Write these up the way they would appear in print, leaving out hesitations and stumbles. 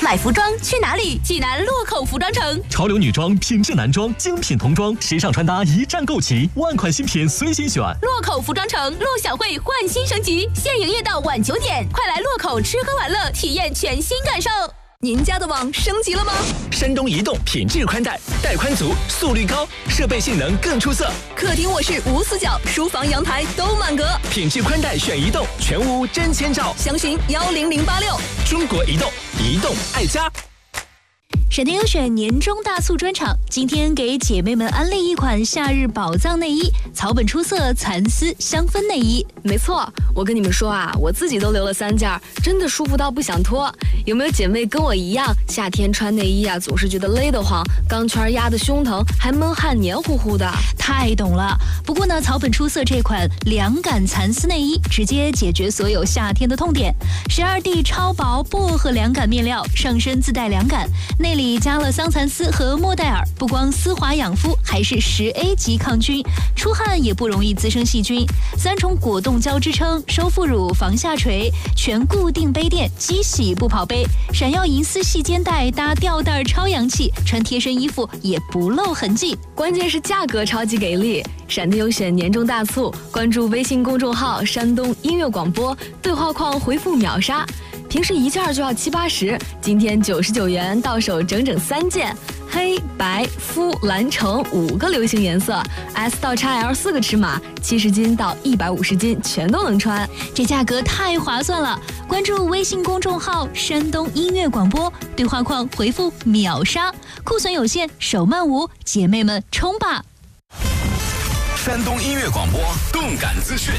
买服装去哪里？济南洛口服装城。 潮流女装、品质男装、精品童装，时尚穿搭一站购齐，万款新品随心选。 洛口服装城陆小慧焕新升级，现营业到晚9点，快来洛口吃喝玩乐，体验全新感受。您家的网升级了吗？ 山东移动品质宽带，带宽足，速率高，设备性能更出色。 客厅卧室无死角，书房阳台都满格。 品质宽带选移动，全屋真千兆。 详询10086。 中国移动，移动爱家。 闪电优选年终大促专场，今天给姐妹们安利一款夏日宝藏内衣，草本出色蚕丝香氛内衣。 没错，我跟你们说啊，我自己都留了3件，真的舒服到不想脱。有没有姐妹跟我一样，夏天穿内衣啊，总是觉得勒得慌，钢圈压得胸疼，还闷汗黏糊糊的？ 太懂了。不过呢，草本出色这款凉感蚕丝内衣，直接解决所有夏天的痛点。12D 超薄薄荷凉感面料，上身自带凉感，内里加了桑蚕丝和莫代尔，不光丝滑养肤，还是10A 级抗菌，出汗也不容易滋生细菌。3重果冻胶支撑，收腹乳防下垂，全固定杯垫，机洗不跑杯，闪耀银丝细肩带搭吊带超洋气，穿贴身衣服也不露痕迹。 关键是价格超级给力，闪电优选年终大促，关注微信公众号山东音乐广播，对话框回复秒杀。平时1件就要70、80，今天99元到手整整3件，黑白肤蓝橙5个流行颜色 ，S 到 XL 4个尺码，70斤到150斤全都能穿， 这价格太划算了！关注微信公众号山东音乐广播，对话框回复秒杀，库存有限，手慢无，姐妹们冲吧！ 山东音乐广播，动感资讯。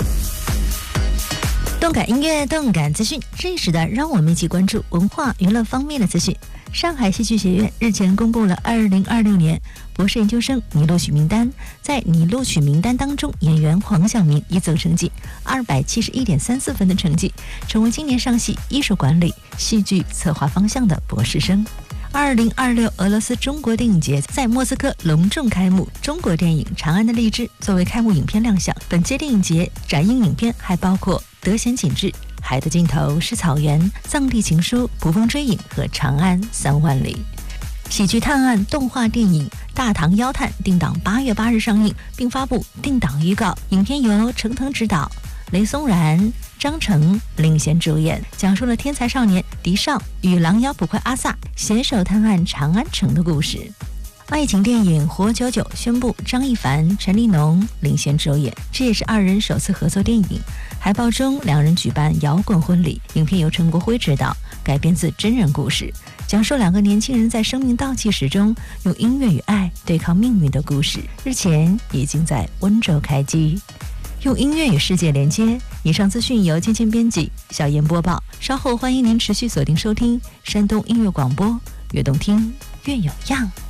动感音乐，动感资讯，这一时段让我们一起关注文化娱乐方面的资讯。上海戏剧学院日前公布了2026年博士研究生拟录取名单，在拟录取名单当中，演员黄晓明以总成绩271.34分的成绩，成为今年上戏艺术管理、戏剧策划方向的博士生。2026俄罗斯中国电影节在莫斯科隆重开幕，中国电影《长安的荔枝》作为开幕影片亮相。本届电影节展映影片还包括《德贤景致》、《海的尽头是草原》、《藏地情书》、《捕风追影》和《长安3万里》。喜剧探案动画电影《大唐妖探》定档8月8日上映，并发布定档预告。影片由程腾执导，雷松然、张成领衔主演，讲述了天才少年狄少与狼妖捕快阿萨携手探案长安城的故事。爱情电影《活久久》宣布张一凡、陈立农领衔主演，这也是2人首次合作电影。海报中2人举办摇滚婚礼，影片由陈国辉执导，改编自真人故事，讲述2个年轻人在生命倒计时中用音乐与爱对抗命运的故事。日前已经在温州开机。用音乐与世界连接。以上资讯由芊芊编辑，小妍播报。稍后欢迎您持续锁定收听山东音乐广播，越动听越有样。